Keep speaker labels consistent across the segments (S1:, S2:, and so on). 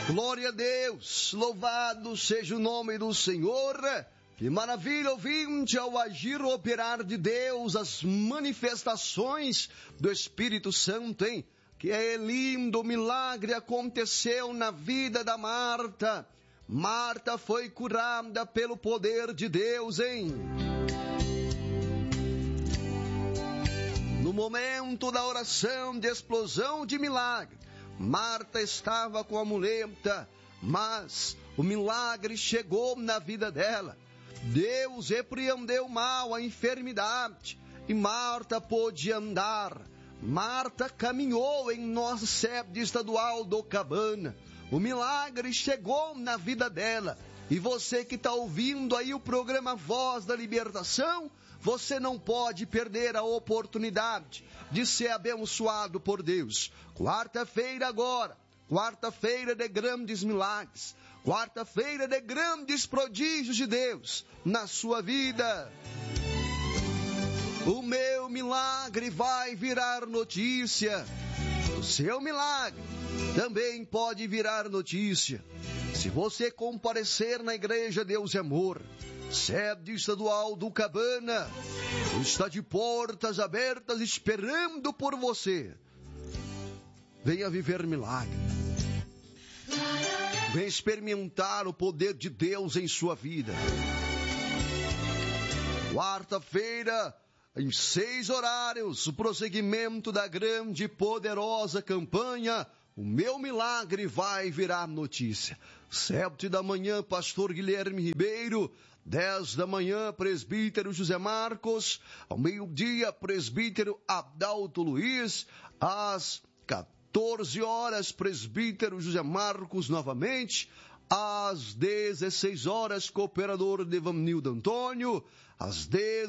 S1: Glória a Deus, louvado seja o nome do Senhor. Que maravilha, ouvinte, ao agir, operar de Deus, as manifestações do Espírito Santo, hein? Que é lindo, milagre aconteceu na vida da Marta. Marta foi curada pelo poder de Deus, hein? No momento da oração de explosão de milagre, Marta estava com a muleta, mas o milagre chegou na vida dela. Deus repreendeu mal a enfermidade e Marta pôde andar. Marta caminhou em nossa sede estadual do Cabana. O milagre chegou na vida dela. E você que está ouvindo aí o programa Voz da Libertação, você não pode perder a oportunidade de ser abençoado por Deus. Quarta-feira agora, quarta-feira de grandes milagres, quarta-feira de grandes prodígios de Deus na sua vida. O meu milagre vai virar notícia. O seu milagre também pode virar notícia. Se você comparecer na Igreja Deus é Amor, sede estadual do Cabana, está de portas abertas esperando por você. Venha viver milagre. Venha experimentar o poder de Deus em sua vida. Quarta-feira, em 6 horários, o prosseguimento da grande e poderosa campanha O Meu Milagre Vai Virar Notícia. 7 da manhã, pastor Guilherme Ribeiro. 10 da manhã, presbítero José Marcos. Ao meio-dia, presbítero Adalto Luiz. Às 14 horas, presbítero José Marcos novamente. Às 16 horas, cooperador Devanildo Antônio. Às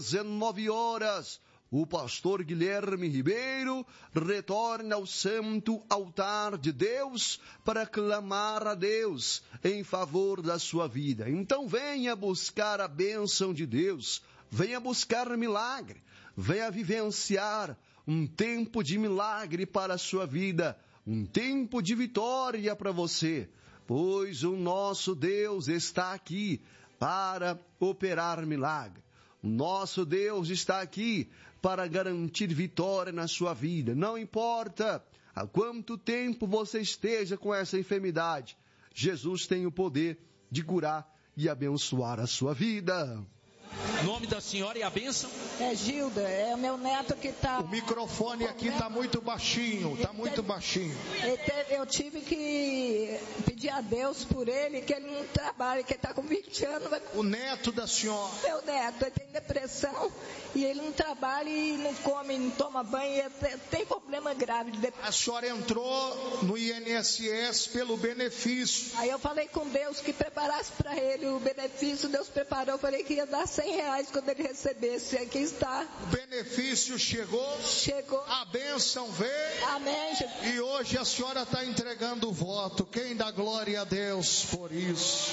S1: 19 horas, o pastor Guilherme Ribeiro retorna ao santo altar de Deus para clamar a Deus em favor da sua vida. Então venha buscar a bênção de Deus, venha buscar milagre, venha vivenciar um tempo de milagre para a sua vida, um tempo de vitória para você, pois o nosso Deus está aqui para operar milagre. O nosso Deus está aqui para garantir vitória na sua vida. Não importa há quanto tempo você esteja com essa enfermidade, Jesus tem o poder de curar e abençoar a sua vida.
S2: Nome da senhora e a bênção?
S3: É Gilda, é o meu neto que está...
S4: O microfone aqui está muito baixinho, está muito baixinho.
S3: Eu tive que pedir a Deus por ele, que ele não trabalha, que ele está com 20 anos.
S4: O neto da senhora?
S3: Meu neto, ele tem depressão e ele não trabalha e não come, não toma banho, tem problema grave de depressão.
S4: A senhora entrou no INSS pelo benefício.
S3: Aí eu falei com Deus que preparasse para ele o benefício, Deus preparou, eu falei que ia dar R$100 quando ele recebesse. Aqui está.
S4: O benefício chegou.
S3: Chegou.
S4: A bênção veio.
S3: Amém.
S4: E hoje a senhora está entregando o voto. Quem dá glória a Deus por isso?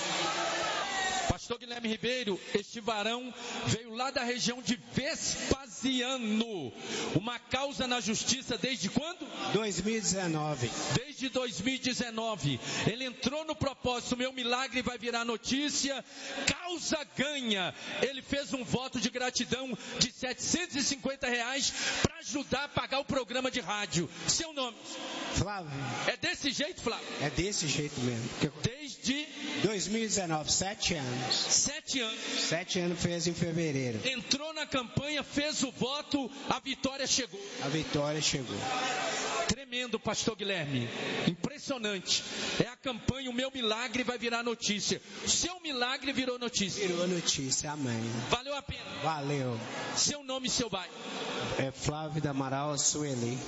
S2: Pastor Guilherme Ribeiro, este varão veio lá da região de Vespasiano. Uma causa na justiça desde quando?
S5: 2019.
S2: Desde 2019. Ele entrou no propósito, meu milagre vai virar notícia. Causa ganha. Ele fez um voto de gratidão de R$750 para ajudar a pagar o programa de rádio. Seu nome?
S5: Flávio.
S2: É desse jeito, Flávio?
S5: É desse jeito mesmo.
S2: Desde
S5: 2019, 7 anos.
S2: 7 anos.
S5: 7 anos fez em fevereiro.
S2: Entrou na campanha, fez o voto, a vitória chegou.
S5: A vitória chegou.
S2: Tremendo, pastor Guilherme. Impressionante. É a campanha, o meu milagre vai virar notícia. O seu milagre virou notícia.
S5: Virou notícia, amém.
S2: Valeu a pena.
S5: Valeu.
S2: Seu nome e seu bairro?
S5: É Flávio da Amaral Sueli.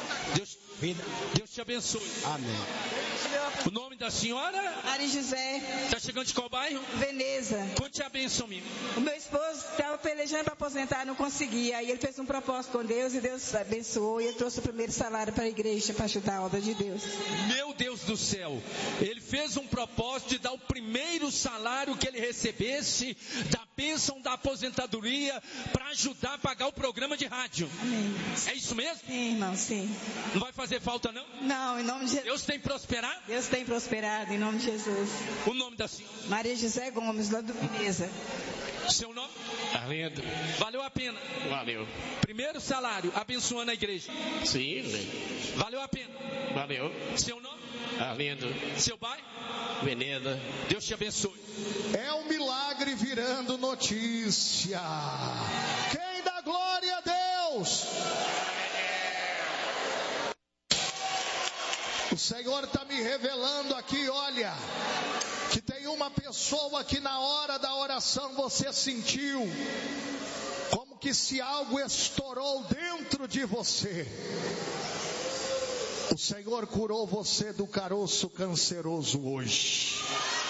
S2: Deus te abençoe.
S5: Amém.
S2: O nome da senhora?
S6: Ari José.
S2: Está chegando de qual bairro?
S6: Veneza.
S2: Conte a bênção, amigo.
S6: O meu esposo estava pelejando para aposentar, não conseguia. Aí ele fez um propósito com Deus e Deus abençoou. E ele trouxe o primeiro salário para a igreja para ajudar a obra de Deus.
S2: Meu Deus do céu. Ele fez um propósito de dar o primeiro salário que ele recebesse da bênção da aposentadoria para ajudar a pagar o programa de rádio.
S6: Amém.
S2: É isso mesmo?
S6: Sim, irmão, sim.
S2: Não vai fazer falta não?
S6: Não, em nome de Jesus.
S2: Deus tem prosperado?
S6: Deus tem prosperado, em nome de Jesus.
S2: O nome da senhora?
S6: Maria José Gomes, lá do Beleza.
S2: Seu nome?
S7: Arlindo.
S2: Valeu a pena?
S7: Valeu.
S2: Primeiro salário, abençoando a igreja.
S7: Sim,
S2: Valeu a pena?
S7: valeu.
S2: Seu nome?
S7: Arlindo.
S2: Seu pai?
S7: Veneda.
S2: Deus te abençoe.
S4: É um milagre virando notícia. Quem dá glória a Deus? O Senhor está me revelando aqui, olha, que tem uma pessoa que na hora da oração você sentiu como que se algo estourou dentro de você. O Senhor curou você do caroço canceroso hoje.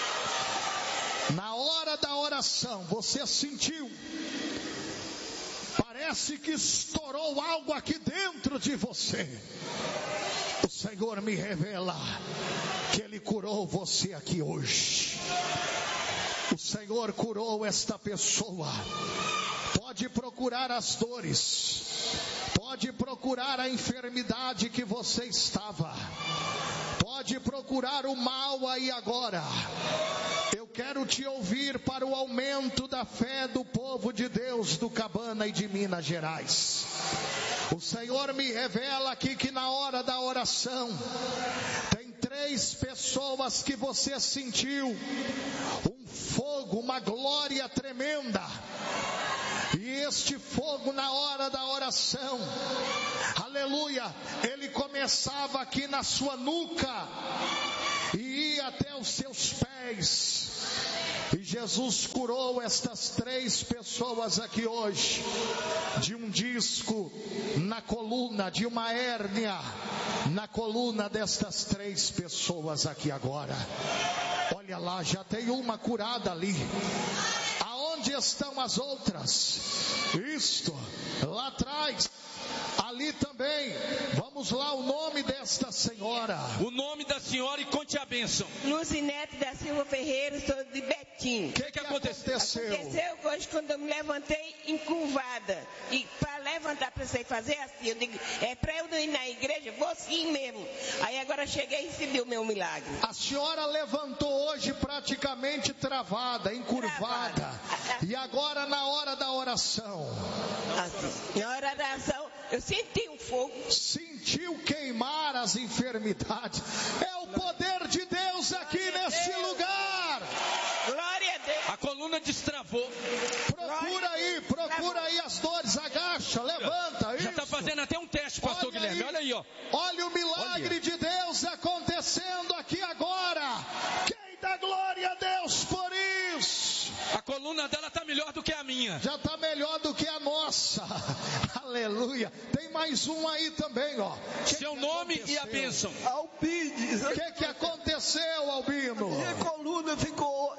S4: Na hora da oração você sentiu, parece que estourou algo aqui dentro de você. O Senhor me revela que Ele curou você aqui hoje. O Senhor curou esta pessoa. Pode procurar as dores, pode procurar a enfermidade que você estava, pode procurar o mal aí agora. Eu quero te ouvir para o aumento da fé do povo de Deus do Cabana e de Minas Gerais. O Senhor me revela aqui que na hora da oração tem 3 pessoas que você sentiu um fogo, uma glória tremenda. E este fogo na hora da oração, aleluia, ele começava aqui na sua nuca e ia até os seus pés. E Jesus curou estas 3 pessoas aqui hoje de um disco na coluna, de uma hérnia na coluna destas 3 pessoas aqui agora. Olha lá, já tem uma curada ali. Aonde estão as outras? Isto, lá atrás. Ali também, vamos lá, o nome desta senhora.
S2: O nome da senhora e conte a bênção.
S8: Luzinete da Silva Ferreira, sou de Betim.
S2: O que aconteceu?
S8: Aconteceu que hoje, quando eu me levantei encurvada, e para levantar, precisei fazer assim, eu digo, é para eu não ir na igreja, vou sim mesmo. Aí agora cheguei e recebi o meu milagre.
S4: A senhora levantou hoje praticamente travada, encurvada. E agora na hora da oração.
S8: Assim, na hora da oração, eu senti um fogo.
S4: Sentiu queimar as enfermidades. É o poder de Deus aqui neste lugar.
S8: Glória a Deus.
S2: A coluna destravou.
S4: Procura aí as dores. Agacha, levanta.
S2: Já está fazendo até um teste, pastor
S4: Olha
S2: Guilherme.
S4: aí.
S2: Olha aí, ó.
S4: Olha o milagre de Deus acontecendo aqui agora. Quem dá glória a Deus por isso?
S2: A coluna dela está melhor do que a minha.
S4: Já está melhor do que a nossa. Aleluia. Tem mais um aí também, ó.
S2: Seu nome aconteceu? E a bênção.
S1: Alpides.
S4: O que aconteceu, Albino?
S1: Minha coluna ficou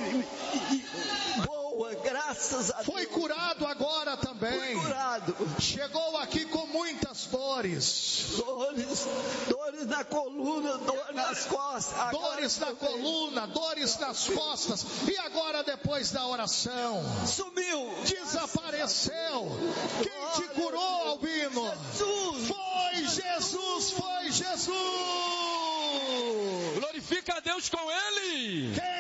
S1: boa, graças a Deus.
S4: Foi curado agora também.
S1: Fui curado.
S4: Chegou aqui com muitas dores.
S1: Dores na coluna, dores nas costas.
S4: Dores na coluna, dores nas costas. E agora depois da oração?
S1: Sumiu.
S4: Desapareceu. Quem te curou, Albino?
S1: Jesus.
S4: Foi Jesus, foi Jesus.
S2: Glorifica a Deus com ele.
S4: Quem